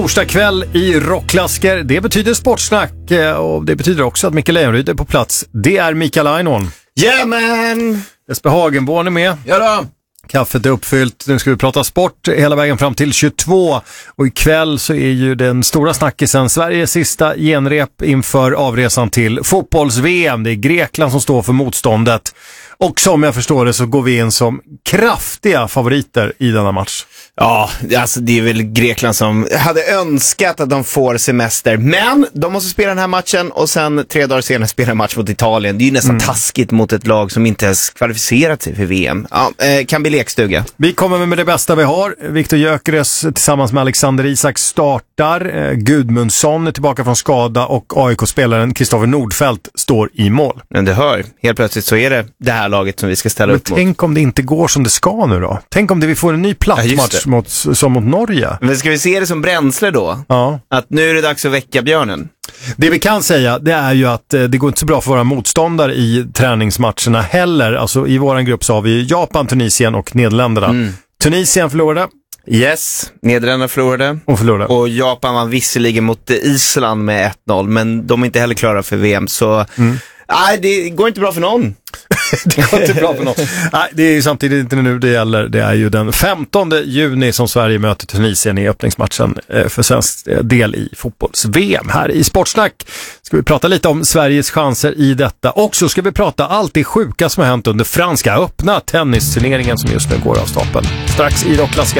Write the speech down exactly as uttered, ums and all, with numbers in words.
Torsdag kväll i Rockklasker, det betyder sportsnack och det betyder också att Micke Lejonryd är på plats. Det är Mikael Ainon. Yeah man! Jesper Hagenborn är med. Ja då! Kaffet är uppfyllt, nu ska vi prata sport hela vägen fram till tjugotvå och ikväll så är ju den stora snackisen Sveriges sista genrep inför avresan till fotbolls-V M. Det är Grekland som står för motståndet och som jag förstår det så går vi in som kraftiga favoriter i denna match. Ja, alltså det är väl Grekland som hade önskat att de får semester. Men de måste spela den här matchen och sen tre dagar senare spela en match mot Italien. Det är ju nästan mm. taskigt mot ett lag som inte ens kvalificerat sig för V M. Ja, eh, kan bli lekstuga. Vi kommer med det bästa vi har. Viktor Gyökeres tillsammans med Alexander Isak startar. Eh, Gudmundsson är tillbaka från skada och A I K-spelaren Kristoffer Nordfeldt står i mål. Men det hör, helt plötsligt så är det det här laget som vi ska ställa Men upp mot. Tänk om det inte går som det ska nu då. Tänk om det vi får en ny platt Ja, match mot, som mot Norge. Men ska vi se det som bränsle då? Ja. Att nu är det dags att väcka björnen. Det vi kan säga det är ju att eh, det går inte så bra för våra motståndare i träningsmatcherna heller. Alltså i våran grupp så har vi Japan, Tunisien och Nederländerna. Mm. Tunisien förlorade. Yes, Nederländerna förlorade. Och förlorade. Och Japan var visserligen mot Island med ett noll, men de är inte heller klara för V M. Så mm. nej, det går inte bra för någon. Det går inte bra för någon. Nej, det är ju samtidigt inte nu det gäller. Det är ju den femtonde juni som Sverige möter Tunisien i öppningsmatchen för svensk del i fotbolls-V M. Här i Sportsnack ska vi prata lite om Sveriges chanser i detta. Och så ska vi prata allt det sjuka som har hänt under franska öppna tennisturneringen som just nu går av stapeln. Strax i Rockklasker.